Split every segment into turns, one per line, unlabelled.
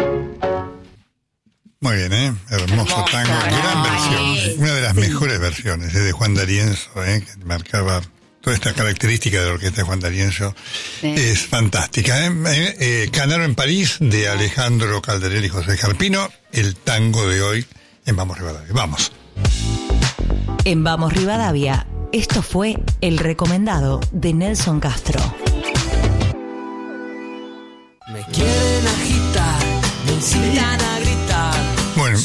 Muy bien, hermoso tango, gran versión, una de las mejores versiones, de Juan D'Arienzo, que marcaba toda esta característica de la orquesta de Juan D'Arienzo, es fantástica. Canaro en París, de Alejandro Calderel y José Jarpino, el tango de hoy en Vamos Rivadavia. Vamos.
En Vamos Rivadavia, esto fue El Recomendado de Nelson Castro.
Me quieren agitar, me incitan a gritar.
Bueno,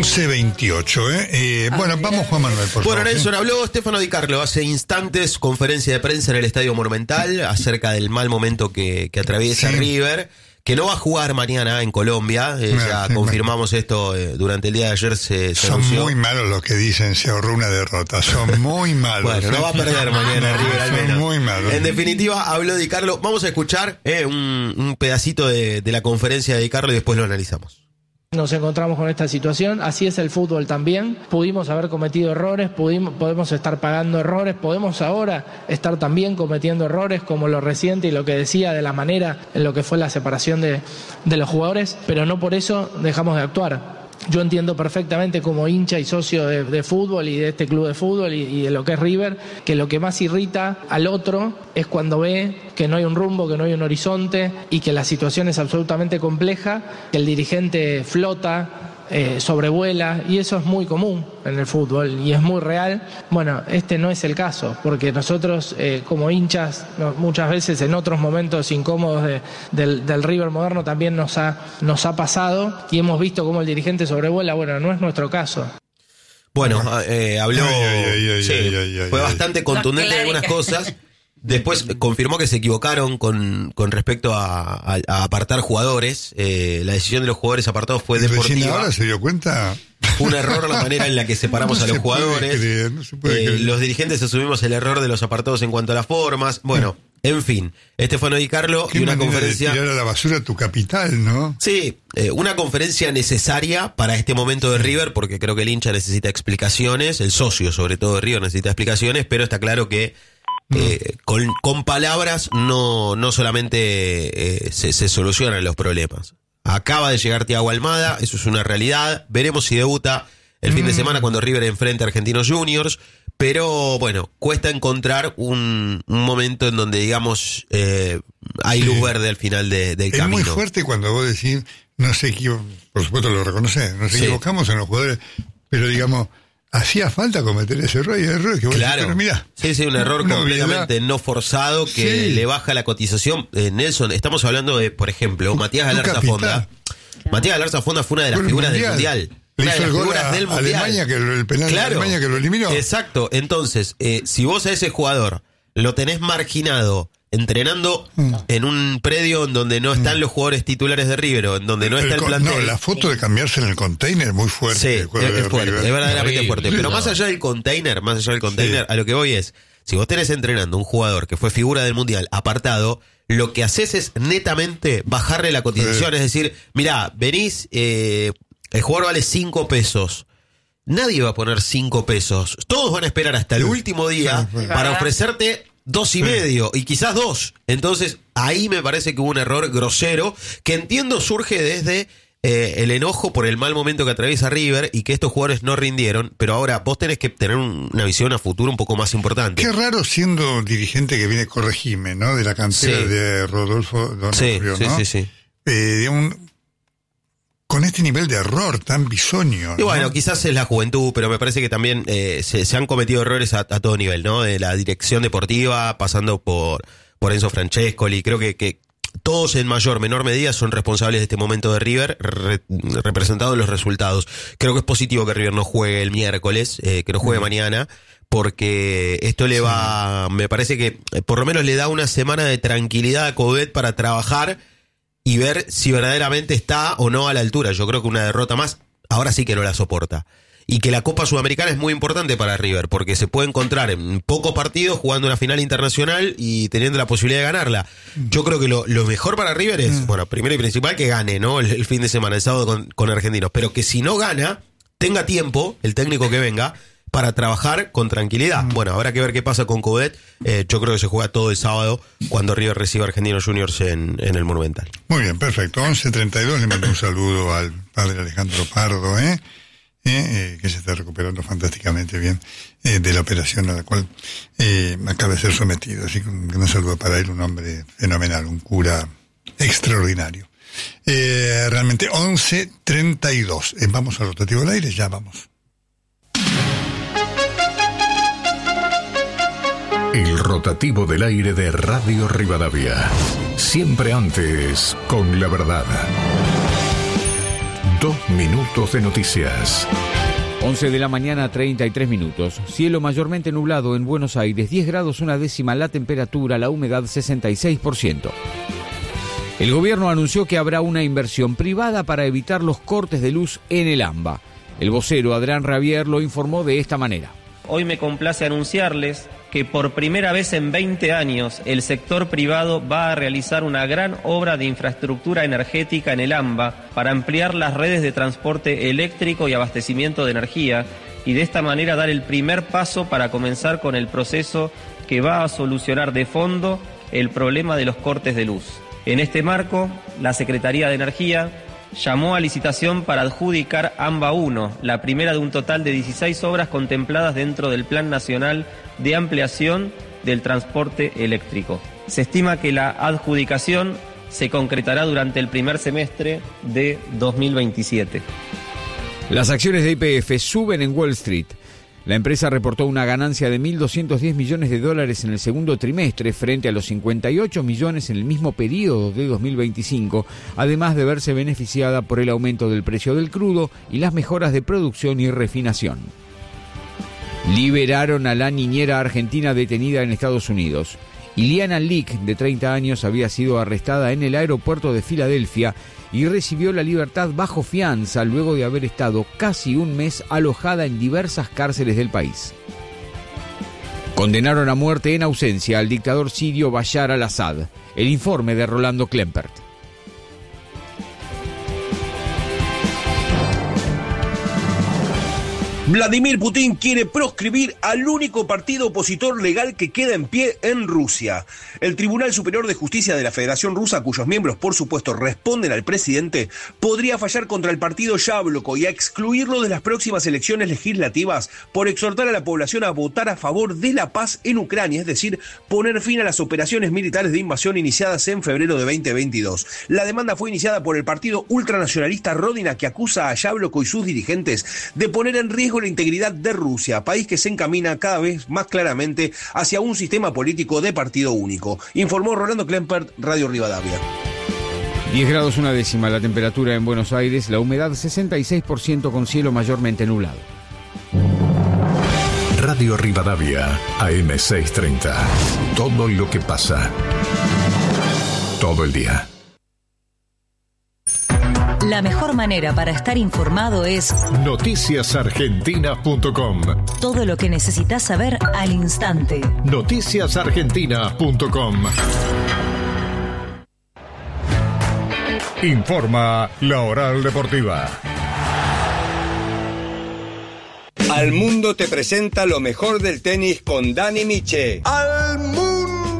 11:28, Bueno, vamos, Juan Manuel, por favor.
Bueno, Nelson, habló Stefano Di Carlo hace instantes, conferencia de prensa en el Estadio Monumental, acerca del mal momento que atraviesa River, que no va a jugar mañana en Colombia. Ya confirmamos esto durante el día de ayer. Se
son
anunció.
Muy malos los que dicen se ahorró una derrota. Son muy malos.
Bueno, no va a perder mañana River al menos.
Son muy malos.
En definitiva, habló Di Carlo. Vamos a escuchar un pedacito de la conferencia de Di Carlo y después lo analizamos.
Nos encontramos con esta situación, así es el fútbol también, pudimos haber cometido errores, podemos estar pagando errores, podemos ahora estar también cometiendo errores como lo reciente y lo que decía de la manera en lo que fue la separación de los jugadores, pero no por eso dejamos de actuar. Yo entiendo perfectamente como hincha y socio de fútbol y de este club de fútbol y de lo que es River, que lo que más irrita al otro es cuando ve que no hay un rumbo, que no hay un horizonte y que la situación es absolutamente compleja, que el dirigente flota, sobrevuela, y eso es muy común en el fútbol y es muy real. Bueno, este no es el caso, porque nosotros como hinchas muchas veces en otros momentos incómodos del River moderno también nos ha pasado y hemos visto cómo el dirigente sobrevuela. Bueno, no es nuestro caso.
Bueno, habló, fue bastante contundente en algunas cosas. Después confirmó que se equivocaron con respecto a apartar jugadores. La decisión de los jugadores apartados fue deportiva.
¿Ahora se dio cuenta?
Fue un error la manera en la que separamos a los jugadores.
No se puede creer.
Los dirigentes asumimos el error de los apartados en cuanto a las formas. Bueno, en fin. Stefano Di Carlo y una conferencia...
de tirar a la basura tu capital, ¿no?
Sí, una conferencia necesaria para este momento de River, porque creo que el hincha necesita explicaciones, el socio sobre todo de River necesita explicaciones, pero está claro que con palabras no solamente se solucionan los problemas. Acaba de llegar Thiago Almada, eso es una realidad. Veremos si debuta el fin de semana cuando River enfrente a Argentinos Juniors. Pero bueno, cuesta encontrar un momento en donde, digamos, hay luz verde al final del camino.
Es muy fuerte cuando vos decís, no sé, por supuesto lo reconocés, nos equivocamos en los jugadores, pero digamos... Hacía falta cometer ese error y error que vos decís, pero mirá.
Sí, un error completamente no forzado que le baja la cotización. Nelson, estamos hablando de, por ejemplo, Matías Galarza Fonda. Matías Galarza Fonda fue una de las figuras del Mundial.
Le hizo el gol a Alemania, el penal de Alemania que lo eliminó.
Exacto, entonces, si vos a ese jugador lo tenés marginado entrenando en un predio en donde no están los jugadores titulares de River, o en donde no está el plantel.
No, la foto de cambiarse en el container es muy fuerte.
Sí, es fuerte, es verdaderamente fuerte. Pero más allá del container, a lo que voy es, si vos tenés entrenando un jugador que fue figura del Mundial apartado, lo que haces es netamente bajarle la cotización, es decir, mirá, venís, el jugador vale 5 pesos. Nadie va a poner 5 pesos. Todos van a esperar hasta el último día para ofrecerte 2.5 y quizás 2. Entonces ahí me parece que hubo un error grosero que entiendo surge desde el enojo por el mal momento que atraviesa River y que estos jugadores no rindieron, pero ahora vos tenés que tener una visión a futuro un poco más importante.
Qué raro siendo dirigente que viene, corregime, ¿no? De la cantera de Rodolfo Donofrio, ¿no?
Sí.
Con este nivel de error tan bisoño,
¿no? Y bueno, quizás es la juventud, pero me parece que también se han cometido errores a todo nivel, ¿no? De la dirección deportiva, pasando por Enzo Francescoli. Creo que todos en mayor, menor medida son responsables de este momento de River, representado en los resultados. Creo que es positivo que River no juegue el miércoles, que no juegue mañana, porque esto le va, me parece que por lo menos le da una semana de tranquilidad a Coudet para trabajar y ver si verdaderamente está o no a la altura. Yo creo que una derrota más, ahora sí que no la soporta. Y que la Copa Sudamericana es muy importante para River, porque se puede encontrar en pocos partidos jugando una final internacional y teniendo la posibilidad de ganarla. Yo creo que lo mejor para River es, bueno, primero y principal que gane, ¿no? El fin de semana, el sábado con Argentinos. Pero que si no gana, tenga tiempo, el técnico que venga, para trabajar con tranquilidad. Bueno, habrá que ver qué pasa con Coudet. Yo creo que se juega todo el sábado cuando River reciba a Argentinos Juniors en el Monumental.
Muy bien, perfecto. 11:32, le mando un saludo al padre Alejandro Pardo, que se está recuperando fantásticamente bien de la operación a la cual acaba de ser sometido. Así que un saludo para él, un hombre fenomenal, un cura extraordinario. Realmente 11:32. Vamos al rotativo del aire, ya vamos.
El rotativo del aire de Radio Rivadavia. Siempre antes con la verdad. 2 minutos de noticias.
11 de la mañana, 33 minutos. Cielo mayormente nublado en Buenos Aires, 10 grados una décima la temperatura, la humedad 66%. El gobierno anunció que habrá una inversión privada para evitar los cortes de luz en el AMBA. El vocero Adrián Ravier lo informó de esta manera.
Hoy me complace anunciarles que por primera vez en 20 años el sector privado va a realizar una gran obra de infraestructura energética en el AMBA para ampliar las redes de transporte eléctrico y abastecimiento de energía y de esta manera dar el primer paso para comenzar con el proceso que va a solucionar de fondo el problema de los cortes de luz. En este marco, la Secretaría de Energía llamó a licitación para adjudicar AMBA 1, la primera de un total de 16 obras contempladas dentro del Plan Nacional de Ampliación del Transporte Eléctrico. Se estima que la adjudicación se concretará durante el primer semestre de 2027.
Las acciones de YPF suben en Wall Street. La empresa reportó una ganancia de $1.210 millones en el segundo trimestre frente a los 58 millones en el mismo periodo de 2025, además de verse beneficiada por el aumento del precio del crudo y las mejoras de producción y refinación. Liberaron a la niñera argentina detenida en Estados Unidos. Iliana Leak, de 30 años, había sido arrestada en el aeropuerto de Filadelfia y recibió la libertad bajo fianza luego de haber estado casi un mes alojada en diversas cárceles del país. Condenaron a muerte en ausencia al dictador sirio Bashar al-Assad. El informe de Rolando Klempert.
Vladimir Putin quiere proscribir al único partido opositor legal que queda en pie en Rusia. El Tribunal Superior de Justicia de la Federación Rusa, cuyos miembros por supuesto responden al presidente, podría fallar contra el partido Yabloko y a excluirlo de las próximas elecciones legislativas por exhortar a la población a votar a favor de la paz en Ucrania, es decir, poner fin a las operaciones militares de invasión iniciadas en febrero de 2022. La demanda fue iniciada por el partido ultranacionalista Rodina, que acusa a Yabloko y sus dirigentes de poner en riesgo la integridad de Rusia, país que se encamina cada vez más claramente hacia un sistema político de partido único. Informó Rolando Klempert, Radio Rivadavia.
10 grados una décima la temperatura en Buenos Aires, la humedad 66% con cielo mayormente nublado.
Radio Rivadavia, AM630. Todo lo que pasa. Todo el día.
La mejor manera para estar informado es
noticiasargentina.com.
todo lo que necesitas saber al instante.
noticiasargentina.com. Informa La Oral Deportiva.
Al Mundo te presenta lo mejor del tenis con Dani Miche. ¡Al Mundo!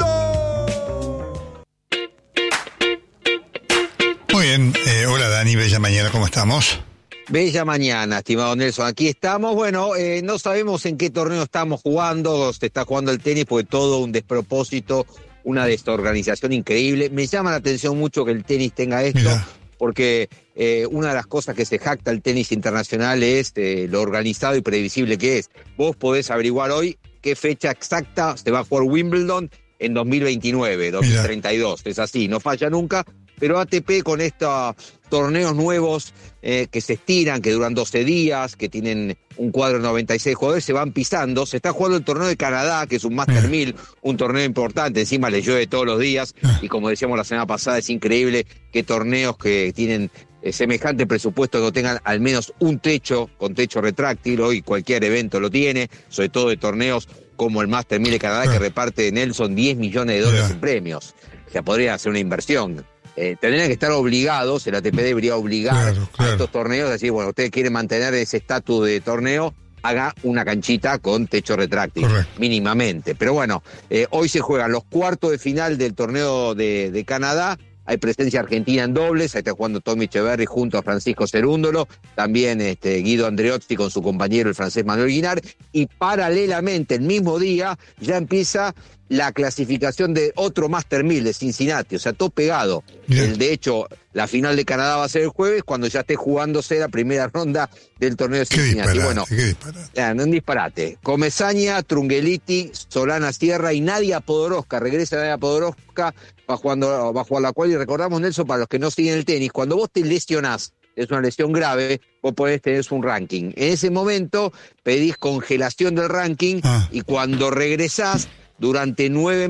Muy bien, hola Dani, bella mañana, ¿cómo estamos?
Bella mañana, estimado Nelson, aquí estamos. Bueno, no sabemos en qué torneo estamos jugando, se está jugando el tenis porque todo un despropósito, una desorganización increíble. Me llama la atención mucho que el tenis tenga esto. Mirá. Porque una de las cosas que se jacta el tenis internacional es lo organizado y previsible que es. Vos podés averiguar hoy qué fecha exacta se va a jugar Wimbledon en 2029, 2032. Mirá. Es así, no falla nunca. Pero ATP con estos torneos nuevos que se estiran, que duran 12 días, que tienen un cuadro de 96 jugadores, se van pisando. Se está jugando el torneo de Canadá, que es un Master 1000, un torneo importante. Encima le llueve todos los días. Y como decíamos la semana pasada, es increíble que torneos que tienen semejante presupuesto que tengan al menos un techo, con techo retráctil. Hoy cualquier evento lo tiene, sobre todo de torneos como el Master 1000 de Canadá, que reparte Nelson $10 millones en premios. O sea, podría hacer una inversión. Tendrían que estar obligados, el ATP debería obligar a estos torneos, decir, bueno, ustedes quieren mantener ese estatus de torneo, haga una canchita con techo retráctil, mínimamente. Pero bueno, hoy se juegan los cuartos de final del torneo de Canadá. Hay presencia argentina en dobles, ahí está jugando Tommy Echeverry junto a Francisco Cerúndolo, también Guido Andreotti con su compañero el francés Manuel Guinard, y paralelamente el mismo día ya empieza la clasificación de otro Master 1000 de Cincinnati, o sea, todo pegado. De hecho, la final de Canadá va a ser el jueves, cuando ya esté jugándose la primera ronda del torneo de Cincinnati. Un disparate. Comesaña, Trungeliti, Solana Sierra y Nadia Podoroska. Regresa Nadia Podoroska, va a jugar la cual, y recordamos, Nelson, para los que no siguen el tenis, cuando vos te lesionás, es una lesión grave, vos podés tener un ranking. En ese momento pedís congelación del ranking y cuando regresás, durante 9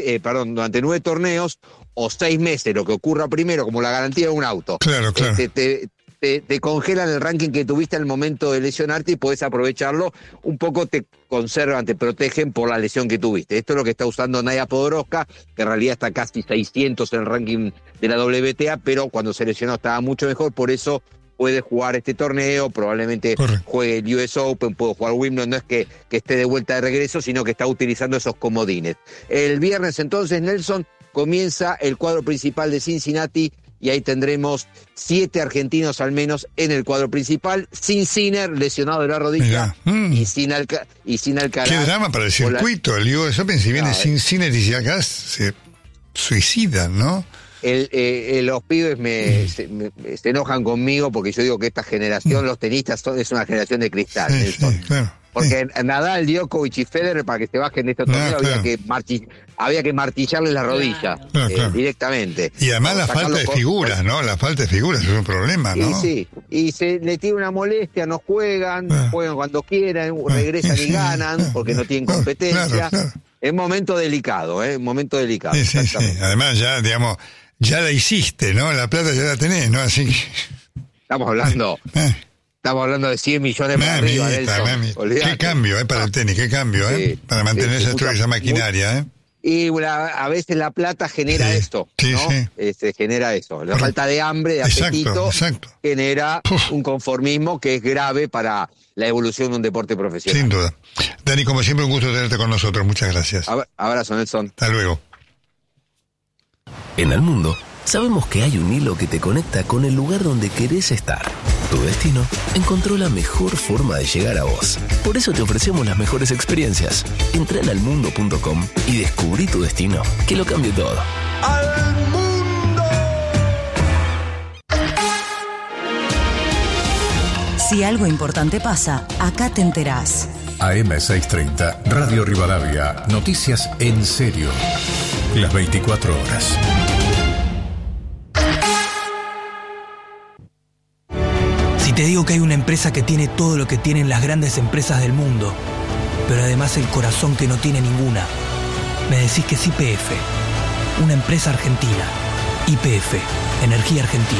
torneos o 6 meses, lo que ocurra primero, como la garantía de un auto. Claro. Te congelan el ranking que tuviste al momento de lesionarte y podés aprovecharlo. Un poco te conservan, te protegen por la lesión que tuviste. Esto es lo que está usando Nadia Podoroska, que en realidad está casi 600 en el ranking de la WTA, pero cuando se lesionó estaba mucho mejor, por eso puede jugar este torneo, probablemente juegue el US Open, puede jugar Wimbledon, no es que esté de vuelta de regreso, sino que está utilizando esos comodines. El viernes entonces, Nelson, comienza el cuadro principal de Cincinnati y ahí tendremos 7 argentinos al menos en el cuadro principal, sin Sinner, lesionado de la rodilla, y sin Alcaraz.
Qué drama para el circuito, el US Open, si viene sin Sinner y si acá se suicidan, ¿no?
Los pibes se enojan conmigo porque yo digo que esta generación, los tenistas, es una generación de cristal. Claro. Porque Nadal, Djokovic y Federer, para que se bajen de este torneo, había que martillarles la rodilla directamente.
Y además la falta de figuras, ¿no? La falta de figuras es un problema, ¿no?
Sí, y se le tiene una molestia, no juegan cuando quieran, regresan y ganan porque no tienen competencia. Claro. Es un momento delicado, momento delicado.
Sí. Además ya, digamos, ya la hiciste, ¿no? La plata ya la tenés, ¿no? Así que...
Estamos hablando de 100 millones para arriba.
Qué cambio, para el tenis, qué cambio, para mantener esa maquinaria,
Y a veces la plata genera esto, ¿no? Genera eso. La falta de hambre, de apetito, genera un conformismo que es grave para la evolución de un deporte profesional.
Sin duda. Dani, como siempre, un gusto tenerte con nosotros. Muchas gracias.
Abrazo, Nelson.
Hasta luego.
En el mundo, sabemos que hay un hilo que te conecta con el lugar donde querés estar. Tu destino encontró la mejor forma de llegar a vos. Por eso te ofrecemos las mejores experiencias. Entra en almundo.com y descubrí tu destino, que lo cambie todo.
¡Al mundo!
Si algo importante pasa, acá te enterás.
AM630, Radio Rivadavia, noticias en serio. Las 24 horas.
Si te digo que hay una empresa que tiene todo lo que tienen las grandes empresas del mundo, pero además el corazón que no tiene ninguna, me decís que es YPF, una empresa argentina. YPF, Energía Argentina.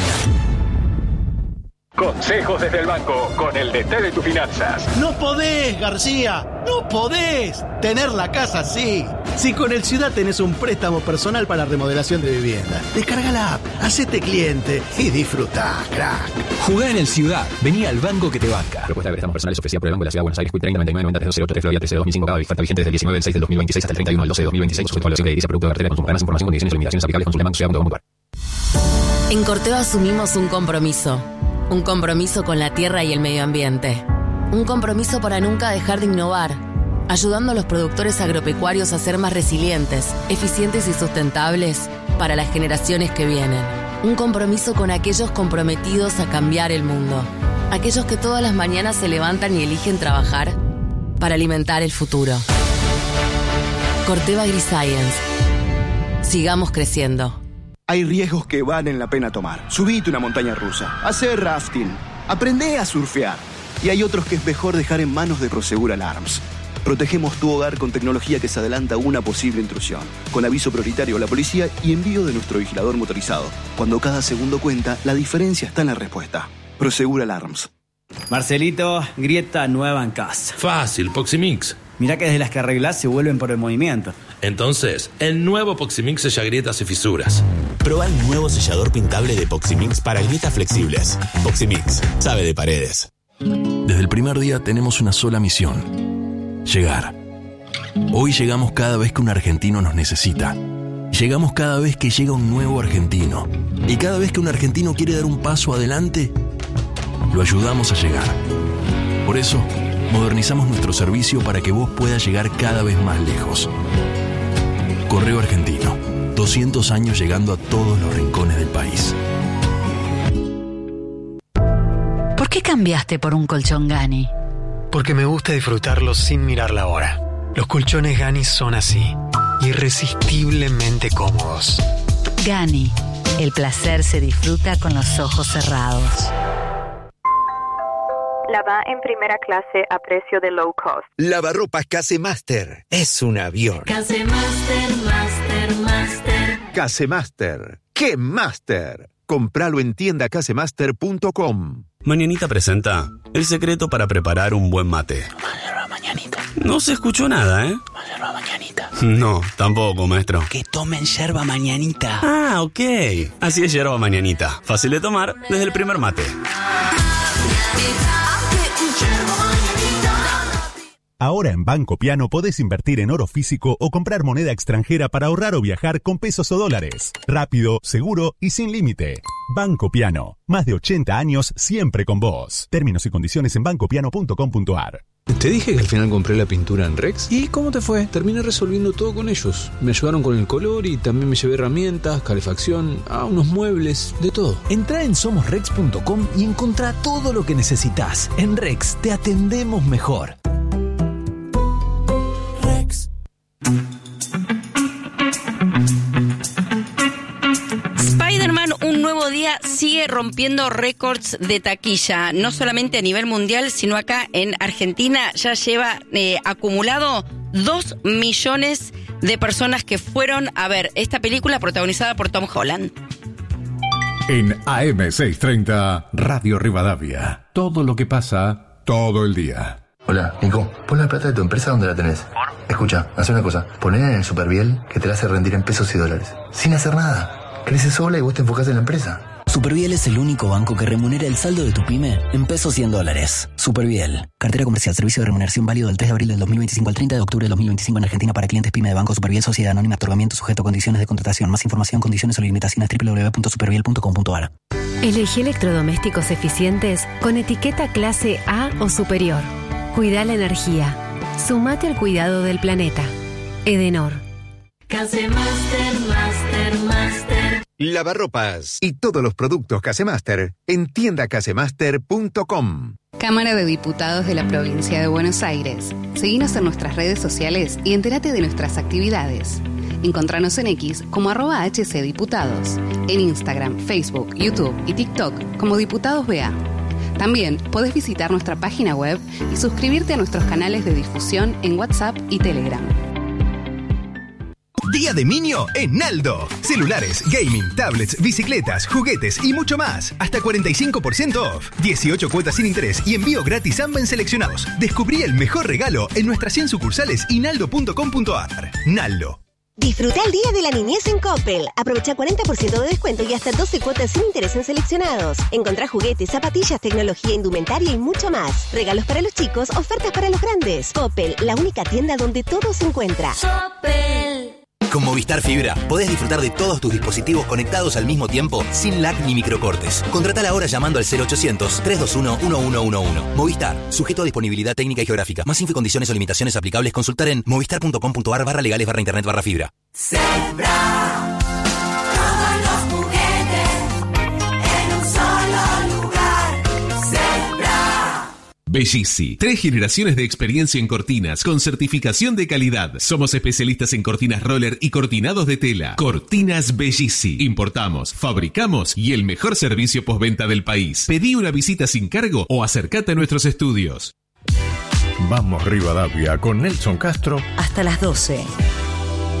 Consejos desde el banco con el DT de tus finanzas.
No podés, García, no podés tener la casa así. Si con el Ciudad tenés un préstamo personal para remodelación de vivienda, descarga la app, hacete cliente y disfrutá, crack.
Jugá en el Ciudad, vení al banco que te banca. Propuesta de préstamos personales ofrecida por el Banco de la Ciudad de Buenos Aires, 30 99 90 308 Florida 13 2005, cada oferta vigente desde el 19 del 6 del 2026 hasta el 31 del 12 de 2026, sujeto a evaluación de edilicia, producto de cartera, consumo. Más información, condiciones y limitaciones aplicables. Consulta banco.
En Corteo asumimos un compromiso. Un compromiso con la tierra y el medio ambiente. Un compromiso para nunca dejar de innovar, ayudando a los productores agropecuarios a ser más resilientes, eficientes y sustentables para las generaciones que vienen. Un compromiso con aquellos comprometidos a cambiar el mundo. Aquellos que todas las mañanas se levantan y eligen trabajar para alimentar el futuro. Corteva AgriScience. Sigamos creciendo.
Hay riesgos que valen la pena tomar. Subite una montaña rusa, hacer rafting, aprendé a surfear. Y hay otros que es mejor dejar en manos de Prosegur Alarms. Protegemos tu hogar con tecnología que se adelanta a una posible intrusión, con aviso prioritario a la policía y envío de nuestro vigilador motorizado. Cuando cada segundo cuenta, la diferencia está en la respuesta. Prosegur Alarms.
Marcelito, grieta nueva en casa.
Fácil, Poximix.
Mirá que desde las que arreglás se vuelven por el movimiento.
Entonces, el nuevo Poximix sella grietas y fisuras.
Probá el nuevo sellador pintable de Poximix para grietas flexibles. Poximix, sabe de paredes. Desde el primer día tenemos una sola misión: llegar. Hoy llegamos cada vez que un argentino nos necesita. Llegamos cada vez que llega un nuevo argentino. Y cada vez que un argentino quiere dar un paso adelante, lo ayudamos a llegar. Por eso, modernizamos nuestro servicio para que vos puedas llegar cada vez más lejos. Correo Argentino, 200 años llegando a todos los rincones del país.
¿Por qué cambiaste por un colchón Gani?
Porque me gusta disfrutarlo sin mirar la hora. Los colchones Gani son así, irresistiblemente cómodos.
Gani, el placer se disfruta con los ojos cerrados.
Lava en primera clase a precio de low cost.
Lavarropas Casemaster. Es un avión.
Casemaster, Master.
Casemaster. ¡Qué Master! Compralo en tiendacasemaster.com.
Mañanita presenta el secreto para preparar un buen mate.
Toma yerba mañanita.
No se escuchó nada, ¿eh?
Toma yerba mañanita.
No, tampoco, maestro.
Que tomen yerba mañanita.
Ah, ok. Así es yerba mañanita. Fácil de tomar desde el primer mate.
Ahora en Banco Piano podés invertir en oro físico o comprar moneda extranjera para ahorrar o viajar con pesos o dólares. Rápido, seguro y sin límite. Banco Piano. Más de 80 años siempre con vos. Términos y condiciones en bancopiano.com.ar.
Te dije que al final compré la pintura en Rex. ¿Y cómo te fue? Terminé resolviendo todo con ellos. Me ayudaron con el color y también me llevé herramientas, calefacción, unos muebles, de todo.
Entrá en somosrex.com y encontrá todo lo que necesitas. En Rex te atendemos mejor.
Spider-Man, un nuevo día, sigue rompiendo récords de taquilla, no solamente a nivel mundial, sino acá en Argentina. Ya lleva acumulado 2 millones de personas que fueron a ver esta película protagonizada por Tom Holland.
En AM630, Radio Rivadavia. Todo lo que pasa, todo el día.
Hola, Nico, pon la plata de tu empresa donde la tenés. Escucha, haz una cosa, ponela en el Superviel que te la hace rendir en pesos y dólares. Sin hacer nada. Crece sola y vos te enfocás en la empresa.
Superviel es el único banco que remunera el saldo de tu pyme en pesos y en dólares. Superviel. Cartera comercial. Servicio de remuneración válido del 3 de abril del 2025 al 30 de octubre del 2025 en Argentina para clientes pyme de Banco Superviel Sociedad Anónima. Otorgamiento sujeto a condiciones de contratación. Más información, condiciones o limitaciones www.superviel.com.ar.
Elegí electrodomésticos eficientes con etiqueta clase A o superior. Cuida la energía. Sumate al cuidado del planeta. Edenor.
Casemaster.
Lavarropas y todos los productos Casemaster en tiendacasemaster.com.
Cámara de Diputados de la Provincia de Buenos Aires. Seguinos en nuestras redes sociales y entérate de nuestras actividades. Encontranos en X como @HCDiputados. En Instagram, Facebook, YouTube y TikTok como Diputados BA. También podés visitar nuestra página web y suscribirte a nuestros canales de difusión en WhatsApp y Telegram.
Día de Minio en Naldo. Celulares, gaming, tablets, bicicletas, juguetes y mucho más. Hasta 45% off. 18 cuotas sin interés y envío gratis AMBA en seleccionados. Descubrí el mejor regalo en nuestras 100 sucursales y naldo.com.ar. Naldo.
Disfruta el Día de la Niñez en Coppel. Aprovecha 40% de descuento y hasta 12 cuotas sin interés en seleccionados. Encontrá juguetes, zapatillas, tecnología, indumentaria y mucho más. Regalos para los chicos, ofertas para los grandes. Coppel, la única tienda donde todo se encuentra. Coppel.
Con Movistar Fibra podés disfrutar de todos tus dispositivos conectados al mismo tiempo sin lag ni microcortes. Contratala ahora llamando al 0800-321-1111. Movistar, sujeto a disponibilidad técnica y geográfica. Más info y condiciones o limitaciones aplicables, consultar en movistar.com.ar/legales/internet/fibra.
Zebra. Todos los juguetes en un solo lugar. Zebra.
Bellisi, 3 generaciones de experiencia en cortinas con certificación de calidad. Somos especialistas en cortinas roller y cortinados de tela. Cortinas Bellisi. Importamos, fabricamos y el mejor servicio postventa del país. Pedí una visita sin cargo o acércate a nuestros estudios.
Vamos Rivadavia con Nelson Castro.
Hasta las 12.